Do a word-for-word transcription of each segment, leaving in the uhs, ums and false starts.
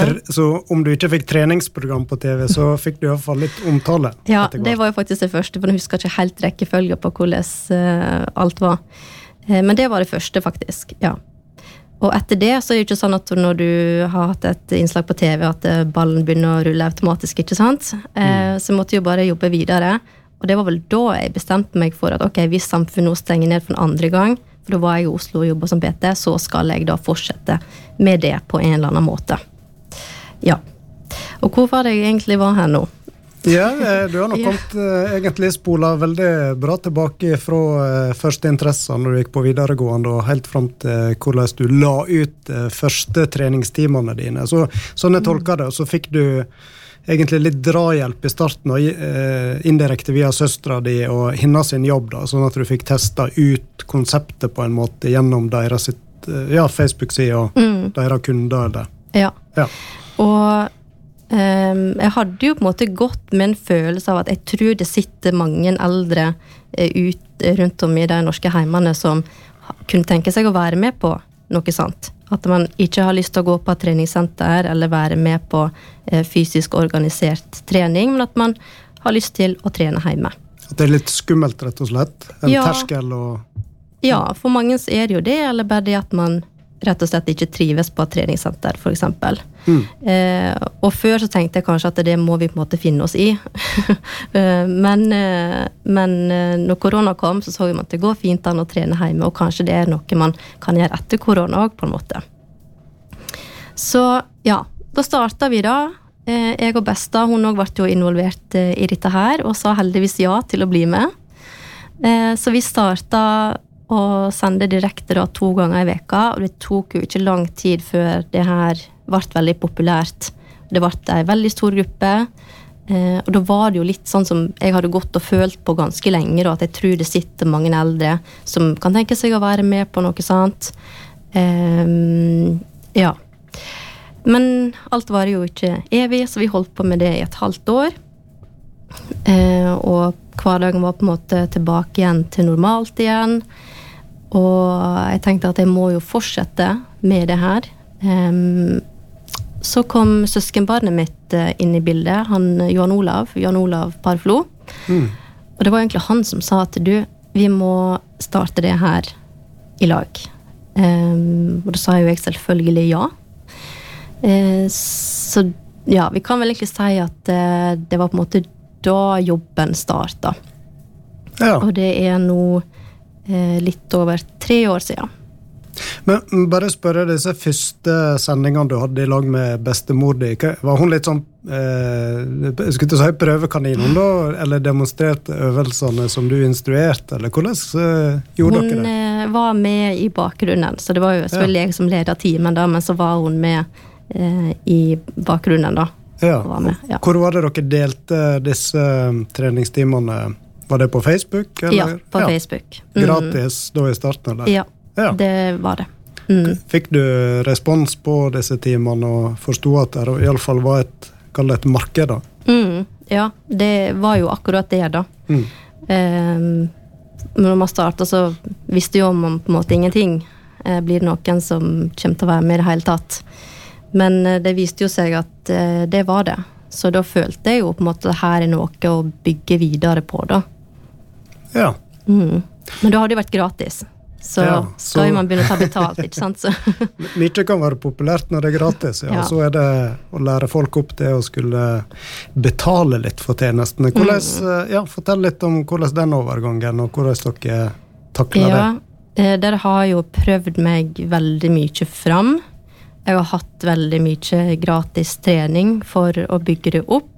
tre, så om du ikke fikk treningsprogram på T V, så fikk du i hvert fall litt omtale. Ja, det var jo faktisk det første, for jeg husker ikke helt rekkefølge på hvordan uh, alt var. Uh, men det var det første faktisk, ja. Og etter det så er det jo ikke sånn at når du har hatt et innslag på T V at ballen begynner å rulle automatisk, ikke sant? Mm. Så måtte jeg jo bare jobbe videre. Og det var vel da jeg bestemte meg for at ok, hvis samfunnet nå stenger ned for en andre gang, for da var jeg i Oslo og jobbet som B T, så skal jeg da fortsette med det på en eller annen måte. Ja. Og hvor var det jeg egentlig var her nå? Ja, du har nok kommet uh, egentlig spolet veldig bra tilbake fra uh, første interesse når du gikk på videregående og helt frem til hvordan du la ut uh, første treningstimene dine. Så, sånn jeg tolker det, og så fikk du egentlig litt drahjelp i starten og uh, indirekte via søstra di og hennes sin jobb da, sånn at du fikk testet ut konseptet på en måte gjennom deres sitt, uh, ja, Facebook-side og mm. deres kunder. Eller. Ja, ja. Og Um, jeg hadde jo på en måte gått med en følelse av at jeg tror det sitter mange eldre uh, ut rundt om i de norske heimene som kunne tenke seg å være med på noe sånt. At man ikke har lyst til å gå på et treningssenter eller være med på uh, fysisk organisert trening, men at man har lyst til å trene hjemme. At det er litt skummelt, rett og slett? En ja. Terskel og... Ja, for mange så er det jo det, eller bare det at man rett og slett ikke trives på et treningssenter, for eksempel. Mm. Eh, og før så tenkte jeg kanskje at det må vi på en måte finne oss i. men eh, men når korona kom, så så vi at det går fint an å trene hjemme, og kanskje det er noe man kan gjøre etter korona også, på en måte. Så ja, da startet vi da. Eh, jeg og Besta, hun også ble jo involvert eh, i dette her, og sa heldigvis ja til å bli med. Eh, så vi startet og sende direkte da to ganger i veka, og det tok jo ikke lang tid før det her ble veldig populært. Det ble en veldig stor gruppe, eh, og da var det jo litt sånn som jeg hadde gått og følt på ganske lenge, da, at jeg tror det sitter mange eldre som kan tenke seg å være med på noe sånt. Eh, ja. Men alt var jo ikke evig, så vi holdt på med det i et halvt år. Eh, og hverdagen var på en måte tilbake igjen til normalt igjen. Og jeg tenkte at jeg må jo fortsette med det her. Um, så kom søskenbarnet mitt inn i bildet, han Johan Olav, Johan Olav Parflo. Mm. Og det var egentlig han som sa at du, vi må starte det her i lag. Um, og da sa jo jeg selvfølgelig ja. Uh, så ja, vi kan vel egentlig si at uh, det var på en måte da jobben startet. Ja. Og det er nå litt over tre år siden. Men bare spørre disse første sendingene du hadde i lag med bestemor di, var hun litt sånn, eh, jeg skulle ikke si prøvekanin da, eller demonstrerte øvelsene som du instruerte, eller hvordan eh, gjorde hun, dere det? Hun var med i bakgrunnen, så det var jo selvfølgelig ja. Jeg som ledet teamen da, men så var hun med eh, i bakgrunnen da. Ja. Var med, ja. Hvor var det dere delte disse treningstimene? Var det på Facebook? Eller? Ja, på ja. Facebook. Mm. Gratis da i starten? Eller? Ja, ja, det var det. Mm. Fikk du respons på disse timene og forstod at det i alle fall var et, kall det et marked da? Mm, ja, det var jo akkurat det da. Mm. Um, når man startet så visste jo om på en måte ingenting. Uh, blir det noen som kommer til å være med i det hele tatt? Men uh, det viste jo seg at uh, det var det. Så da følte jeg jo på en måte at her er noe å bygge videre på da. Ja. Mm. Men da har det vært gratis. Så, ja, så skal man begynne å ta betalt, ikke sant? Så. Mye kan være populært når det er gratis, ja. Ja. Så er det å lære folk opp til å skulle betale litt for tjenestene. Hvordan, mm. ja, fortell litt om hvordan den overgangen, og hvordan dere takler ja, det. Ja, dere har jo prøvd meg veldig mye fram. Jeg har hatt veldig mye gratis trening for å bygge det opp.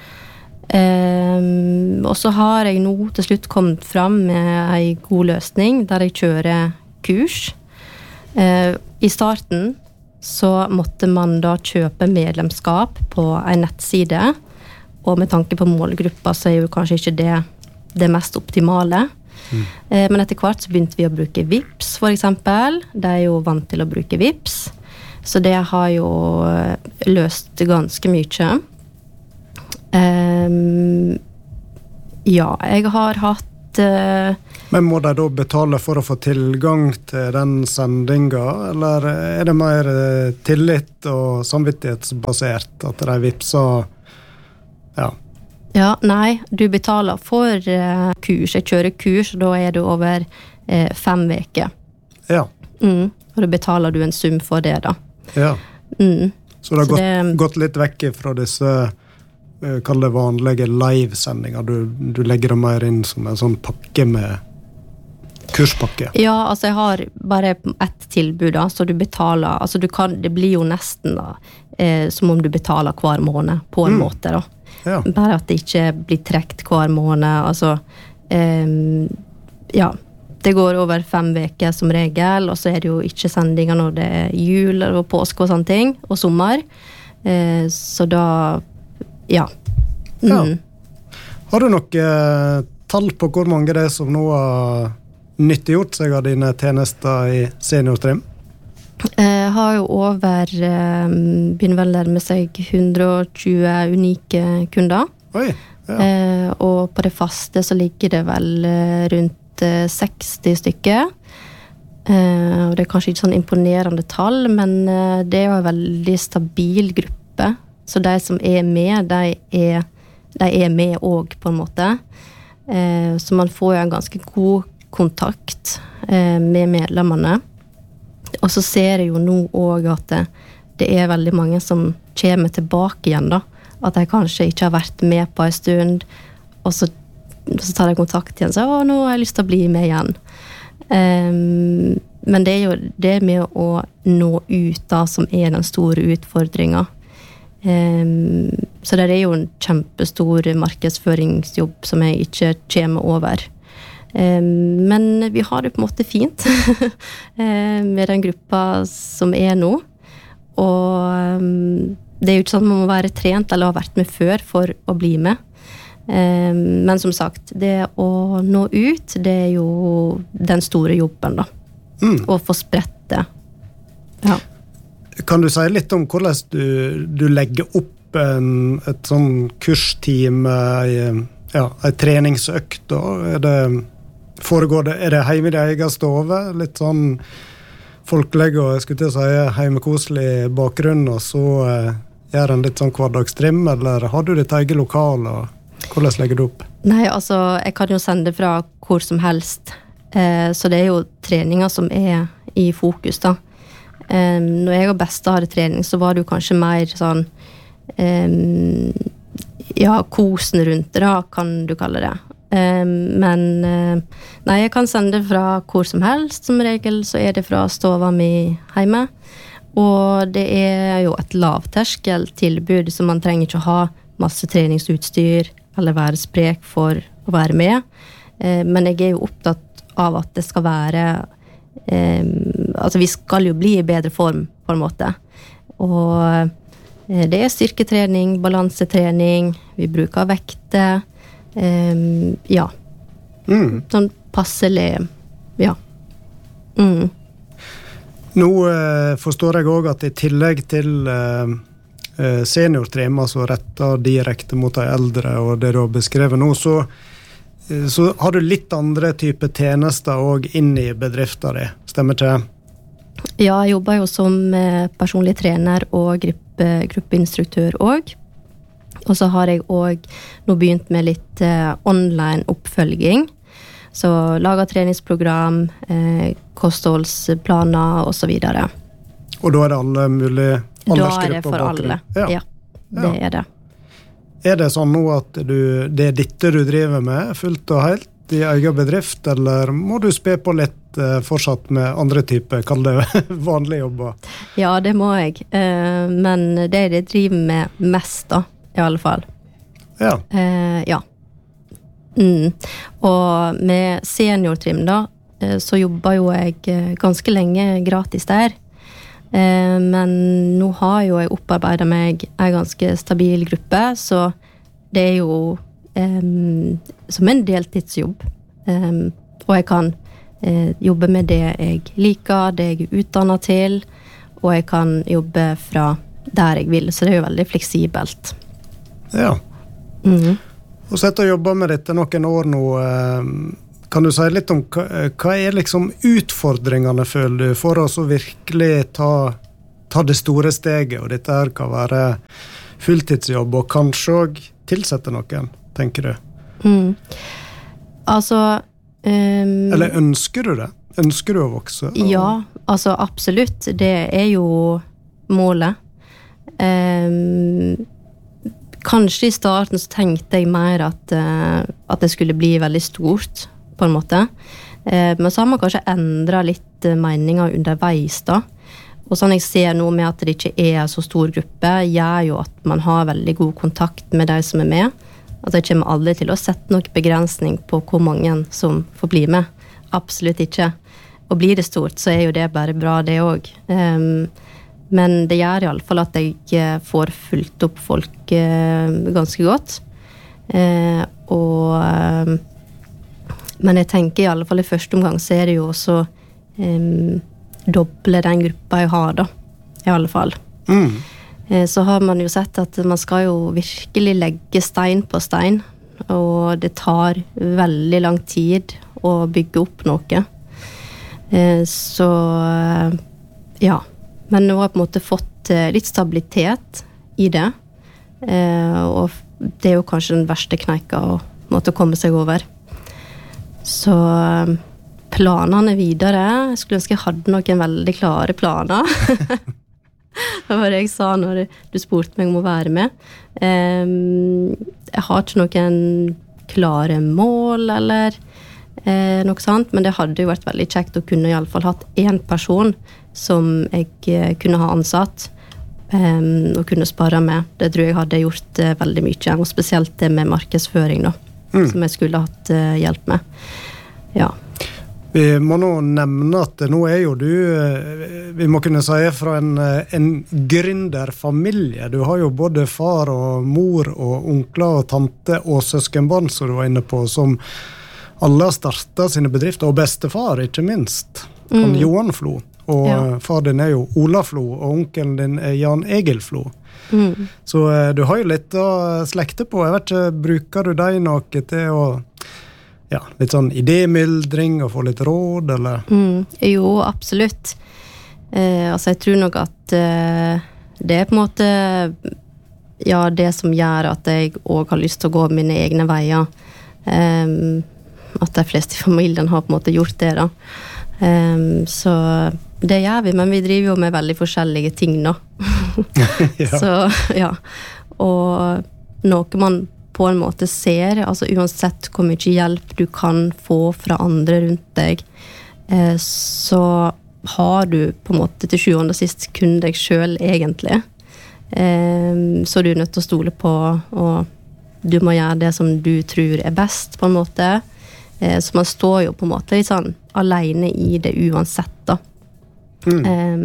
Um, og så har jeg nå til slutt kommet fram med en god løsning der jeg kjører kurs. Uh, I starten så måtte man da kjøpe medlemskap på en nettside, og med tanke på målgruppa så er jo kanskje ikke det det mest optimale. Mm. Uh, men etter hvert så begynte vi å bruke Vipps for eksempel. De er jo vant til å bruke Vipps, så det har jo løst ganske mye. Um, ja, jeg har hatt Uh, Men må de da betale for å få tilgang til den sendingen, eller er det mer tillit og samvittighetsbasert at de vipser? Ja. Ja, nei, du betaler for uh, kurs. Jeg kjører kurs, og da er det over uh, fem veker. Ja. Mm, og da betaler du en sum for det, da. Ja. Mm. Så det har Så gått, det, gått litt vekk fra disse uh, kall det vanlige live-sendinger. Du, du legger det mer inn som en sånn pakke med kurspakke. Ja, altså jeg har bare ett tilbud, da, så du betaler, altså du kan, det blir jo nesten da, eh, som om du betaler hver måned på en mm. måte, da. Ja. Bare at det ikke blir trekt hver måned, altså, eh, ja, det går over fem veker som regel, og så er det jo ikke sendinger når det er jul og påske og sånne ting, og sommer, eh, så da, ja. Mm. Ja. Har du noe eh, tall på hvor mange det er som nå har nyttiggjort seg av dine tjenester i seniortrim? Jeg har jo over, begynner vel nærme seg hundre og tjue unike kunder. Oi, ja. Eh, og på det faste så ligger det vel rundt seksti stykker. Eh, og det er kanskje ikke sånn imponerende tall, men det er jo en veldig stabil gruppe. Så de som er med, de er, de er med også på en måte. Eh, så man får jo en ganske god kontakt eh, med medlemmene. Og så ser jeg jo nå også at det, det er veldig mange som kommer tilbake igjen da. At de kanskje ikke har vært med på en stund, og så, så tar de kontakt igjen, så å, nå har jeg lyst til å bli med igjen. Um, men det er jo det med å nå ut da, som er den store utfordringen. Um, så det er jo en kjempestor markedsføringsjobb som jeg ikke kommer over. Men vi har det på en måte fint med den gruppa som er nå. Og det er jo ikke sånn at man må være trent eller ha vært med før for å bli med. Men som sagt, det å nå ut, det er jo den store jobben da. Mm. Å få spredt det. Ja. Kan du si litt om hvordan du, du legger opp en, et sånn kursteam, ja, en treningsøkt da? Er det Foregår det, er det hjemme i det egen stove? Litt sånn folkelig og jeg skulle til å si hjemmekoselig bakgrunn, og så eh, gjør en litt sånn hverdagstrim, eller har du ditt eget lokal, og hvordan legger du opp? Nei, altså, jeg kan jo sende fra hvor som helst, eh, så det er jo treninger som er i fokus da. Eh, når jeg og Beste hadde trening, så var det jo kanskje mer sånn, eh, ja, kosen rundt det da, kan du kalle det. Um, men uh, nei, jeg kan sende fra hvor som helst. Som regel så er det fra stova mi hjemme. Og det er jo et lavterskeltilbud, så man trenger ikke ha masse treningsutstyr eller være sprek for å være med. Uh, men jeg er jo opptatt av at det skal være um, altså vi skal jo bli i bedre form på en måte. Og uh, det er styrketrening, balansetrening, vi bruker vekter. Um, ja. Mm. Sånn passelig, ja. Mm. Nå eh, forstår jeg også at i tillegg til eh, seniortrim, altså rettet direkte mot de eldre, og det du har beskrevet nå, så, eh, så har du litt andre typer tjenester også inn i bedriften din, stemmer ikke? Ja, jeg jobber jo som personlig trener og gruppe, gruppeinstruktør også. Og så har jeg også nå begynt med litt eh, online oppfølging. Så lager treningsprogram, eh, kostholdsplaner og så videre. Og da er det alle mulige aldersgrupper? Da er det for alle, ja. ja. Det ja. er det. Er det sånn nå at du, det er dette du driver med, fullt og helt i egen bedrift, eller må du spe på litt eh, fortsatt med andre typer, kall det vanlige jobber? Ja, det må jeg. Eh, men det er det jeg driver med mest da. I alle fall. Ja. Eh, ja. Mm. Og med seniortrim da, eh, så jobber jo jeg ganske lenge gratis der. Eh, men nå har jo jeg opparbeidet meg en ganske stabil gruppe, så det er jo eh, som en deltidsjobb. Eh, og jeg kan eh, jobbe med det jeg liker, det jeg er utdannet til, og jeg kan jobbe fra der jeg vil, så det er jo veldig fleksibelt. Ja. Mm. Og så etter å jobbe med dette noen år nå, kan du si litt om hva, hva er liksom utfordringene, føler du, for oss å virkelig ta, ta det store steget, og dette her kan være fulltidsjobb, og kanskje også tilsette noen, tenker du? Mm. Altså... Um, Eller ønsker du det? Ønsker du å vokse? Og... Ja, altså absolutt. Det er jo målet. Um, kanskje i starten så tenkte jeg mer at, uh, at det skulle bli veldig stort, på en måte. Uh, men så har man kanskje endret litt uh, meninger underveis da. Og sånn jeg ser nå med at det ikke er så stor gruppe, gjør jo at man har veldig god kontakt med de som er med. At jeg kommer aldri til å sette noen begrensning på hvor mange som får bli med. Absolutt ikke. Og blir det stort, så er jo det bare bra det også. Um, men det gjør i alle fall at jeg får fulgt opp folk uh, ganske godt. Uh, og, uh, men jeg tenker i alle fall i første omgang så er det jo også um, doble den gruppa jeg har da. I alle fall. Mm. Så har man jo sett at man skal jo virkelig legge stein på stein, og det tar veldig lang tid å bygge opp noe. Så ja, men nå har jeg på en måte fått litt stabilitet i det, og det er jo kanskje den verste kneika å måtte komme seg over. Så planene videre, jeg skulle ønske jeg hadde noen veldig klare planer. Det var det jeg sa når du spurte meg om å være med. Um, jeg har ikke noen klare mål eller uh, noe sånt, men det hadde jo vært veldig kjekt å kunne i alle fall hatt en person som jeg uh, kunne ha ansatt um, og kunne spare med. Det tror jeg hadde gjort uh, veldig mye, og spesielt det med markedsføring da, mm. som jeg skulle hatt uh, hjelp med. Ja. Vi må nå nevne at nå er jo du, vi må kunne si fra en, en gründerfamilie. Du har jo både far og mor og onkler og tante og søskenbarn, som du var inne på, som alle har startet sine bedrifter, og bestefar, ikke minst, han mm. Johan Flo. Og ja. Far din er jo Ola Flo, og onkelen din er Jan Egil Flo. Mm. Så du har jo litt å slekte på. Jeg vet ikke, bruker du deg noe til å ja, litt sånn idémyldring og få litt råd, eller? Mm, jo, absolutt. Eh, altså, jeg tror nok at eh, det er på en måte ja, det som gjør at jeg også har lyst til å gå mine egne veier. Eh, at de fleste i familien har på en måte gjort det, da. Eh, så det gjør vi, men vi driver jo med veldig forskjellige ting nå. Ja. Så, ja. Og noe man på en måte ser, altså uansett hvor mye hjelp du kan få fra andre rundt deg, eh, så har du på en måte til sjuende og sist kun deg selv egentlig. Eh, så du er nødt til å stole på, og du må gjøre det som du tror er best på en måte. Eh, så man står jo på en måte litt sånn alene i det uansett da. Mm.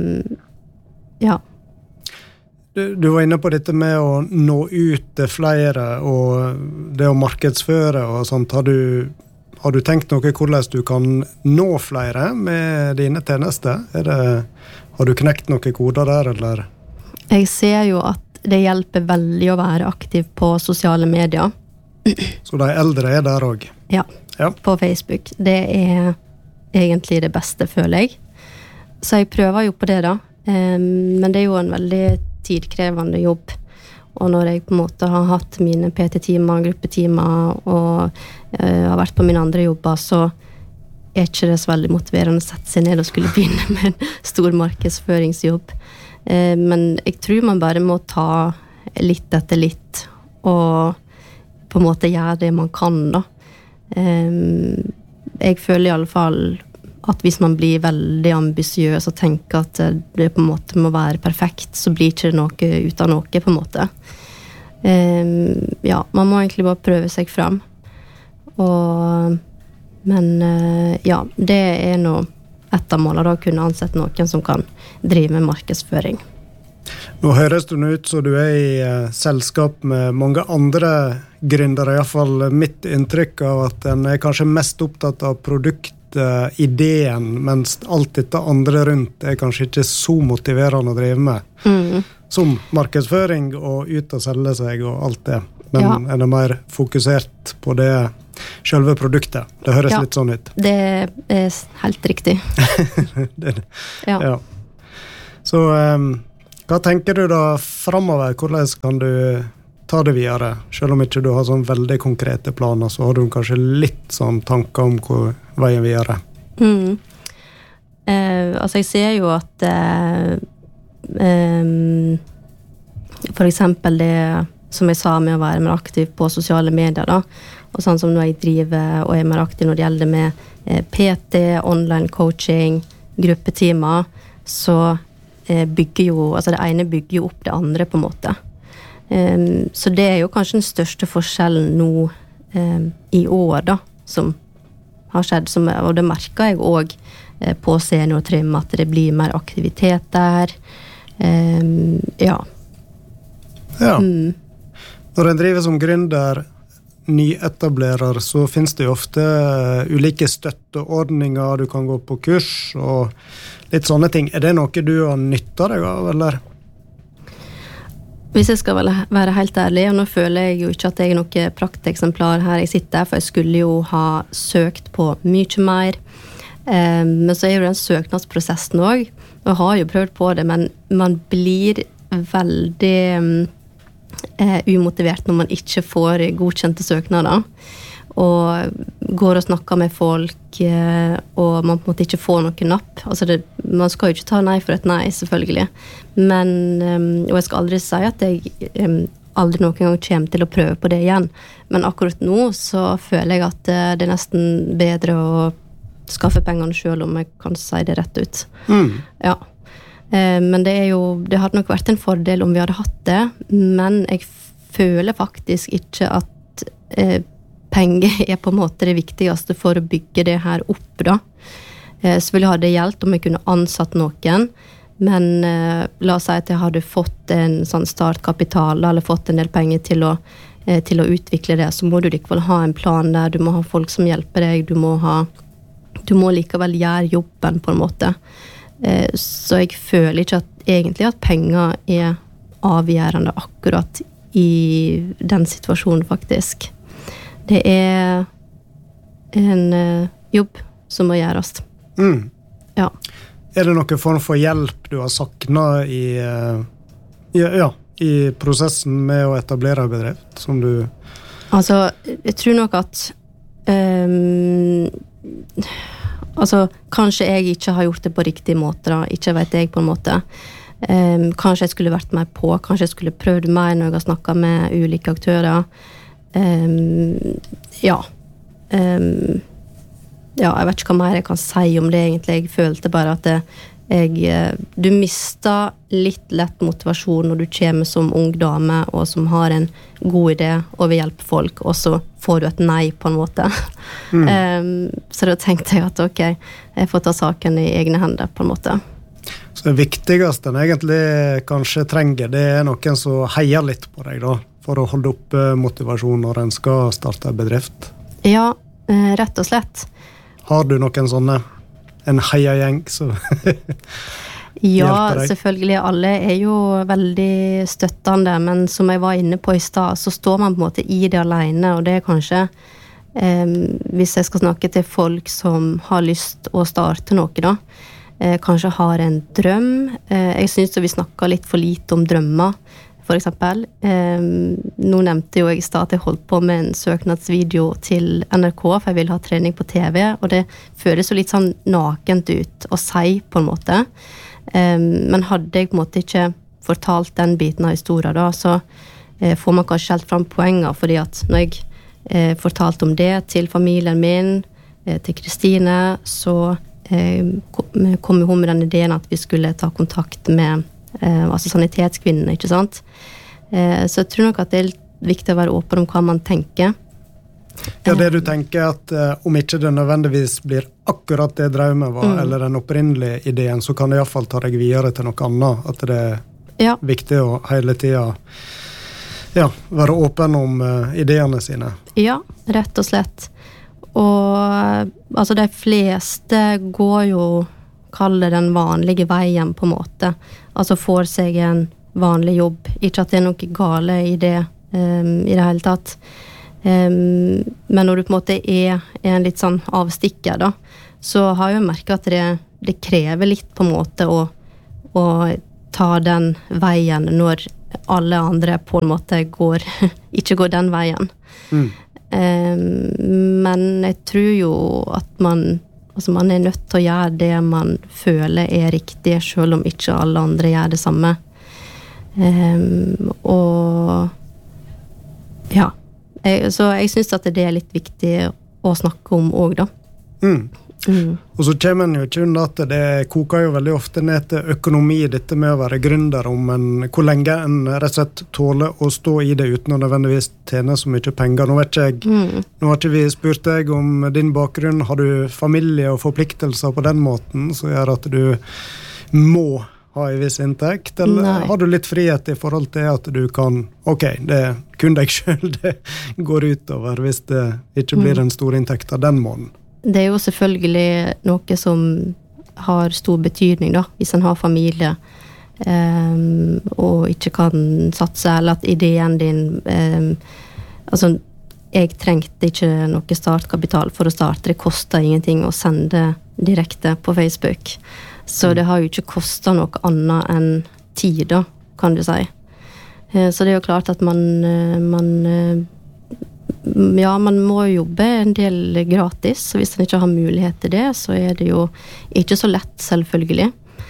Eh, ja. Du, du var inne på dette med å nå ut til flere og det å markedsføre og sånt. Har du, har du tenkt noe hvordan du kan nå flere med dine tjenester? Er det, har du knekt noen koder der, eller? Jeg ser jo at det hjelper veldig å være aktiv på sosiale medier. Så de eldre er der også? Ja, ja, på Facebook. Det er egentlig det beste, føler jeg. Så jeg prøver jo på det da. Men det er jo en veldig tidkrevende jobb, og når jeg på en måte har hatt mine P T-timer, gruppetimer og uh, har vært på mine andre jobber, så er ikke det så veldig motiverende å sette seg ned og skulle begynne med en stor markedsføringsjobb. Uh, men jeg tror man bare må ta litt etter litt og på en måte gjøre det man kan da. Uh, jeg føler i alle fall at hvis man blir veldig ambisiøs og tenker at det på en måte må være perfekt, så blir ikke det noe ut av noe på en måte. Um, ja, man må egentlig bare prøve seg frem. Og, men uh, ja, det er nå et av målene da, å kunne ansette noen som kan drive med markedsføring. Nå høres du nå ut så du er i uh, selskap med mange andre gründere, i hvert fall mitt inntrykk av at en er kanskje mest opptatt av produkt ideen, mens alt dette andre rundt er kanskje ikke så motiverende å drive med. Mm. Som markedsføring og ut og selge seg og alt det. Men ja. En er mer fokusert på det selve produktet. Det høres ja, litt sånn ut. Det er helt riktig. det, ja. ja. Så um, hva tenker du da fremover? Hvordan kan du ta det videre? Selv om ikke du har sånn veldig konkrete planer, så har du kanskje litt sånn tanker om hvor veien videre. Mm. Eh, altså jeg ser jo at eh, eh, for eksempel det som jeg sa med å være mer aktiv på sosiale medier da, og sånn som når jeg driver og er mer aktiv når det gjelder med eh, P T, online coaching, gruppetimer, så eh, bygger jo, altså det ene bygger jo opp det andre på en måte. Eh, så det er jo kanskje den største forskjellen nå eh, i år da, som har skjedd, som, og det merker jeg også eh, på seniortrim, at det blir mer aktivitet der. Eh, ja. Ja. Mm. Når en driver som gründer, nyetablerer, så finnes det jo ofte ulike støtteordninger, du kan gå på kurs og litt sånne ting. Er det noe du har nyttet deg av, eller? Hvis jeg skal være helt ærlig, og nå føler jeg jo ikke at jeg er noe prakteksemplar her jeg sitter, for jeg skulle jo ha søkt på mye mer, eh, men så er jo den søknadsprosessen også, og jeg har jo prøvd på det, men man blir veldig eh, umotivert når man ikke får godkjente søknader, og går og snakker med folk, eh, og man på en måte ikke får noen napp. Altså det, man skal jo ikke ta nei for et nei, selvfølgelig. Men, eh, og jeg skal aldri si at jeg eh, aldri noen gang kommer til å prøve på det igjen. Men akkurat nå så føler jeg at eh, det er nesten bedre å skaffe pengene selv, om jeg kan si det rett ut. Mm. Ja. Men det er jo, det hadde nok vært en fordel om vi hadde hatt det, men jeg føler faktisk ikke at eh, penger er på en måte det viktigste for å bygge det her opp da. Eh, så ville det hjulpet om jeg kunne ansatt noen, men eh, la oss si at jeg hadde fått en sånn startkapital, eller fått en del penger til å, eh, til å utvikle det, så må du likevel ha en plan der, du må ha folk som hjelper deg, du må ha, du må likevel gjøre jobben på en måte. Så jeg føler ikke at, egentlig at penger er avgjørende akkurat i den situasjonen faktisk. Det er en uh, jobb som må gjøres. Mm. Ja. Er det noen form for hjelp du har saknet i, uh, ja, ja, i prosessen med å etablere en bedrift, som du... Altså, jeg tror nok at um, altså, kanskje jeg ikke har gjort det på riktig måte da, ikke vet jeg på en måte. Um, kanskje jeg skulle vært mer på, kanskje jeg skulle prøvd mer når jeg har snakket med ulike aktører. Um, ja. Um, ja, jeg vet ikke hva mer jeg kan si om det egentlig. Jeg følte bare at det, jeg, du mister litt lett motivasjon når du kommer som ung dame og som har en god idé og vil hjelpe folk, og så får du et nei på en måte. Mm. Um, så da tenkte jeg at ok, jeg får ta saken i egne hender på en måte. Så det viktigste en egentlig kanskje trenger, det er noen som heier litt på deg da, for å holde opp motivasjon når en skal starte en bedrift? Ja, rett og slett. Har du noen sånne? En heiagjeng, så ja, selvfølgelig. Alle er jo veldig støttende, men som jeg var inne på i stad, så står man på en måte i det alene, og det er kanskje, eh, hvis jeg skal snakke til folk som har lyst å starte noe da, eh, kanskje har en drøm. Eh, jeg synes at vi snakker litt for lite om drømmer, for eksempel. Eh, nå nevnte jo jeg i stad at jeg holdt på med en søknadsvideo til N R K, for jeg vil ha trening på T V, og det føles jo litt sånn nakent ut å si på en måte. Eh, men hadde jeg på en måte ikke fortalt den biten av historien da, så eh, får man kanskje helt fram poenger, fordi at når jeg eh, fortalte om det til familien min, eh, til Kristine, så eh, kom hun med den ideen at vi skulle ta kontakt med Eh, altså sanitetskvinnene, ikke sant? Eh, så jeg tror nok at det er viktig å være åpen om hva man tenker. Ja, det du tenker at eh, om ikke det nødvendigvis blir akkurat det drømmen var, mm. eller den opprinnelige ideen, så kan det i hvert fall ta deg videre til noe annet. At det er ja. viktig å hele tiden ja, være åpen om uh, ideene sine. Ja, rett og slett. Og altså de fleste går jo kalle den vanlige veien på en måte. Altså får seg en vanlig jobb. Ikke at det er noe gale i det um, i det hele tatt. Um, men når du på en måte er, er en litt sånn avstikker da, så har jeg jo merket at det, det krever litt på en måte å, å ta den veien når alle andre på en måte går, ikke går den veien. Mm. Um, men jeg tror jo at man, altså man er nødt til å gjøre det man føler er riktig, selv om ikke alle andre gjør det samme. Um, og ja, jeg, så jeg synes at det er litt viktig å snakke om også da. Mm. Mm. Og så kommer en jo ikke unna at det koker jo veldig ofte ned til økonomi, dette med å være gründer, om en, hvor lenge en rett og slett tåler å stå i det uten å nødvendigvis tjene så mye penger. Nå vet ikke jeg, mm. nå har ikke vi spurt deg om din bakgrunn. Har du familie og forpliktelser på den måten som gjør at du må ha en viss inntekt, eller Nei. Har du litt frihet i forhold til at du kan, ok, det er kun deg selv det går utover hvis det ikke blir en stor inntekt av den måneden? Det er jo selvfølgelig noe som har stor betydning da, hvis en har familie um, og ikke kan satse, eller at ideen din um, altså, jeg trengte ikke noe startkapital for å starte, det kostet ingenting å sende direkte på Facebook, så det har jo ikke kostet noe annet enn tid da, kan du si. Uh, så det er jo klart at man, uh, man uh, ja, man må jobbe en del gratis, så hvis man ikke har mulighet til det, så er det jo ikke så lett, selvfølgelig.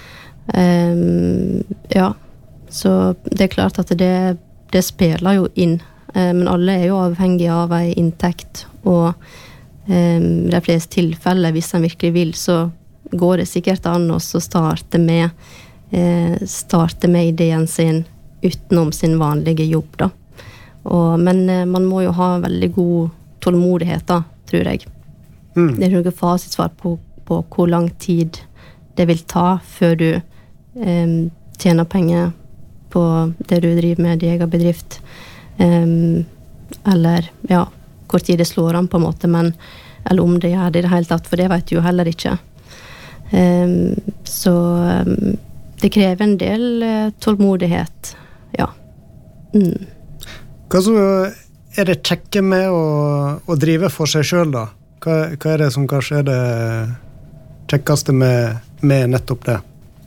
Um, ja, så det er klart at det, det spiller jo inn, um, men alle er jo avhengige av en inntekt, og um, de fleste tilfeller, hvis man virkelig vil, så går det sikkert an å starte med, uh, starte med ideen sin utenom sin vanlige jobb da. Og, men eh, man må jo ha veldig god tålmodighet da, tror jeg. Mm. Det er noe fasitsvar på, på hvor lang tid det vil ta før du eh, tjener penger på det du driver med, din egen bedrift. Um, eller, ja, hvor tid det slår an på en måte, men, eller om det gjør det i det hele tatt, for det vet du jo heller ikke. Um, så um, det krever en del uh, tålmodighet, ja. Mm. Hva så er det kjekke med å, å drive for seg selv da? Hva, hva er det som kanskje er det kjekkeste med, med nettopp det?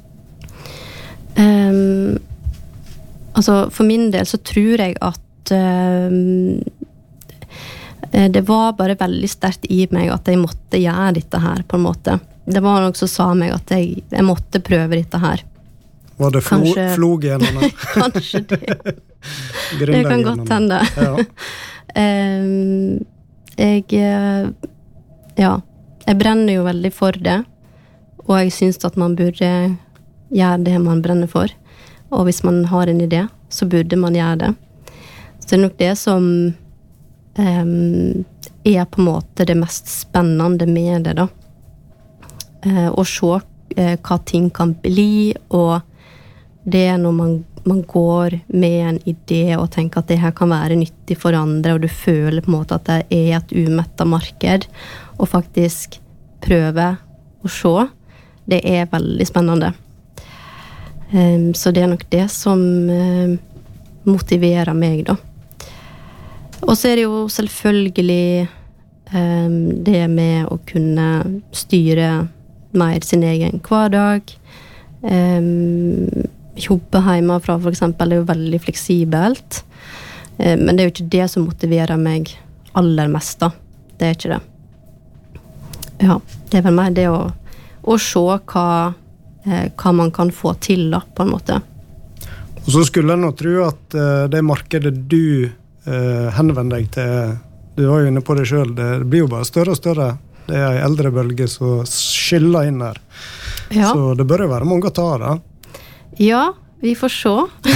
Um, altså for min del så tror jeg at um, det var bare veldig sterkt i meg at jeg måtte gjøre dette her på en måte. Det var noe som sa meg at jeg, jeg måtte prøve dette her. Var det flo, kanskje, floggenene? Kanskje det. Det kan godt hende. Ja. um, jeg, ja, jeg brenner jo veldig for det, og jeg synes at man burde gjøre det man brenner for. Og hvis man har en idé, så burde man gjøre det. Så det er nok det som um, er på en måte det mest spennende med det da. Uh, å se uh, hva ting kan bli, og det er når man, man går med en idé og tenker at det her kan være nyttig for andre, og du føler på en måte at det er et umettet marked, og faktisk prøve å se. Det er veldig spennende. Um, så det er nok det som uh, motiverer meg da. Og så er det jo selvfølgelig um, det med å kunne styre mer sin egen hverdag. Um, jobbe hjemmefra for eksempel er jo veldig fleksibelt, um, men det er jo ikke det som motiverer meg aller mest da. Det er ikke det. Ja, det er vel mer det å, å se hva, eh, hva man kan få til da, på en måte. Og så skulle jeg nå tro at uh, det markedet du uh, henvender deg til, du var jo inne på det selv, det blir jo bare større og større. Det er en eldre bølge som skyller inn her. Ja. Så det bør jo være mange å ta da. Ja, vi får se.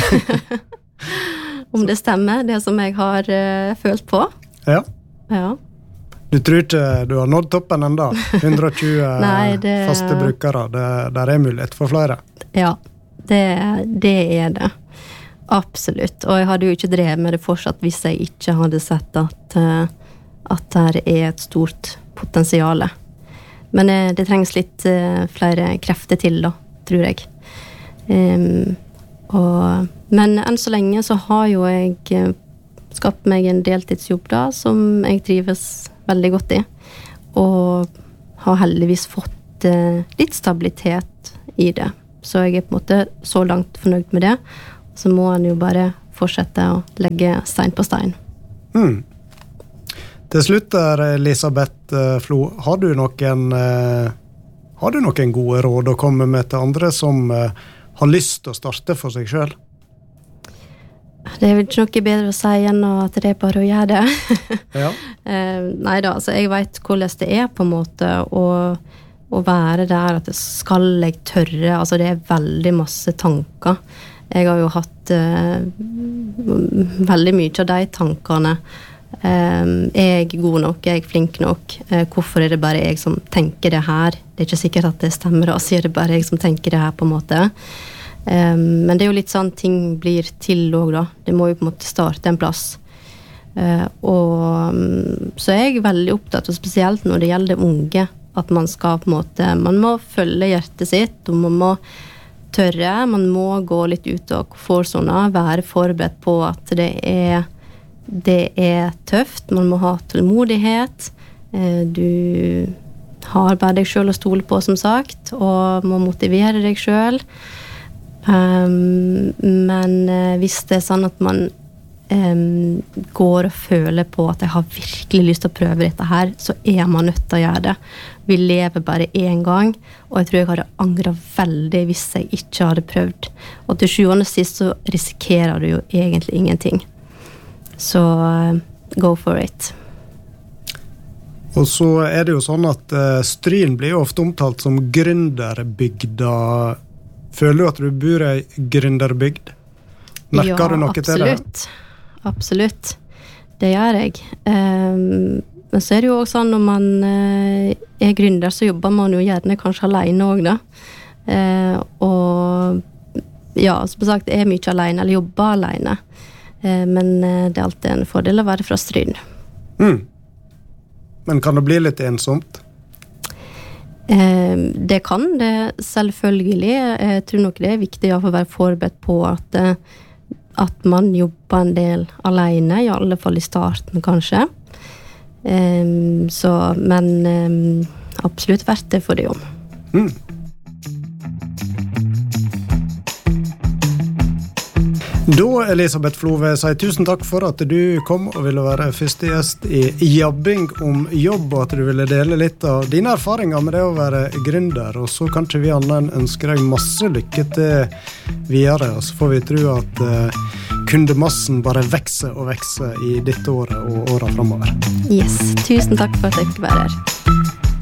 Om det stemmer, det som jeg har uh, følt på. Ja. Ja. Du tror ikke du har nådd toppen enda? hundre og tjue Nei, det... faste brukere, det, der er mulighet for flere. Ja, det, det er det. Absolutt. Og jeg hadde jo ikke drevet med det fortsatt hvis jeg ikke hadde sett at, uh, at der er et stort potensiale. Men uh, det trengs litt uh, flere krefter til da, tror jeg. Um, og, men enn så lenge så har jo jeg skapt meg en deltidsjobb da, som jeg trives veldig godt i. Og har heldigvis fått eh, litt stabilitet i det. Så jeg er på en måte så langt fornøyd med det. Så må han jo bare fortsette å legge stein på stein. Mm. Til slutt der, Elisabeth Flo, har du noen, eh, har du noen gode råd å komme med til andre som eh, har lyst til å starte for seg selv? Det er vel ikke noe bedre å si enn at det er bare å gjøre det. Ja. eh, Neida, altså jeg vet hvordan det er på en måte å, å være der, at det skal jeg tørre, altså det er veldig masse tanker. Jeg har jo hatt eh, veldig mye av de tankene. Eh, er jeg god nok? Er jeg flink nok? Eh, hvorfor er det bare jeg som tenker det her? Det er ikke sikkert at det stemmer, og så er det bare jeg som tenker det her på en måte. Eh, men det er jo litt sånn ting blir til også da. Det må jo på en måte starte en plass. Eh, og så er jeg veldig opptatt, og spesielt når det gjelder unge, at man skal på en måte, man må følge hjertet sitt, og man må tørre, man må gå litt ut av komfortsona, være forberedt på at det er, det er tøft, man må ha tålmodighet, du har bare deg selv å stole på som sagt, og må motivere deg selv. Um, men hvis det er sånn at man um, går og føler på at jeg har virkelig lyst til å prøve dette her, så er man nødt til å gjøre det. Vi lever bare en gang, og jeg tror jeg hadde angret veldig hvis jeg ikke hadde prøvd. Og til sjuende og sist så risikerer du jo egentlig ingenting. Så uh, go for it. Og så er det jo sånn at uh, Stryn blir jo ofte omtalt som gründerbygda. Føler du at du bor i gründerbygd? Merker ja, du noe absolutt. til det? Absolutt. Det gjør jeg. Um, Men så er det jo også sånn, når man eh, er gründer, så jobber man jo gjerne kanskje alene også da. Eh, og ja, som sagt, jeg er mye alene, eller jobber alene. Eh, men eh, det er alltid en fordel å være fra Stryn. Mm. Men kan det bli litt ensomt? Eh, det kan det, selvfølgelig. Jeg tror nok det er viktig å være forberedt på at, at man jobber en del alene, i alle fall i starten kanskje. Um, så, men um, absolutt verdt det for det jo. Mm. Da, Elisabeth Flove, sier tusen takk for at du kom og ville være første gjest i Jabbing om jobb, og at du ville dele litt av dine erfaringer med det å være gründer. Og så kan ikke vi andre ønske deg masse lykke til videre, og så får vi tro at uh, kundemassen bare vekser og vekser i dette året og året fremover. Yes, tusen takk for at jeg fikk være her.